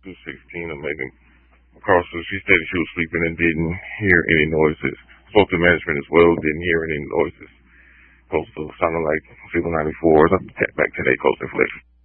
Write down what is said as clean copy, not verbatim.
216 of Megan McCarson. She stated she was sleeping and didn't hear any noises. Spoke to management as well, didn't hear any noises. Postal sounded like Signal 94. Back today, Coast Inflation.